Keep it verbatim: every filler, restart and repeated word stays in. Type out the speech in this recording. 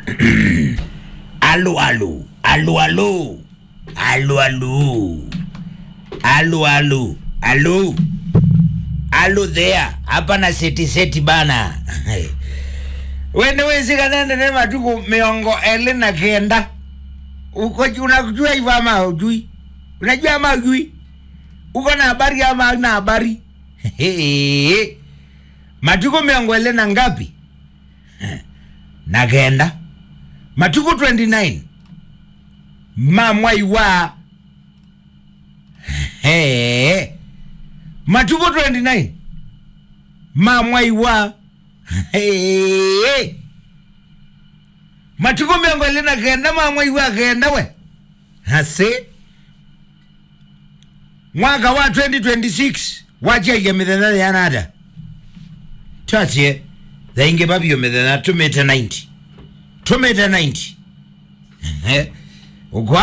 Alu alu. Alu alu. Alu alu. Alu alu. Alu. Alu there. Hapa na seti seti bana. Wende wezi kanende nema tuku miongo ele na kenda. Uko unakujua hivyo ama hujui? Unajua ama hujui? Uko na habari ama huna habari? Matuko miongo ele na ngapi? Na kenda. Matuko twenty-nine. Mamwai wa. Hey. Matuko twenty-nine. Mamwai wa. Hey. Matuko miongo ele na kenda mamwai wa kenda we. Hase. Mwaka wa twenty twenty-six. Wacha ya mithana ya nada. Tatie. The inge babi yo mithana two meter ninety. two meter ninety. Ugwa